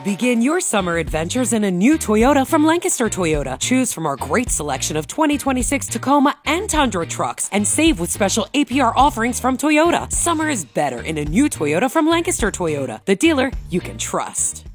Begin your summer adventures in a new Toyota from Lancaster Toyota. Choose from our great selection of 2026 Tacoma and Tundra trucks and save with special APR offerings from Toyota. Summer is better in a new Toyota from Lancaster Toyota, the dealer you can trust.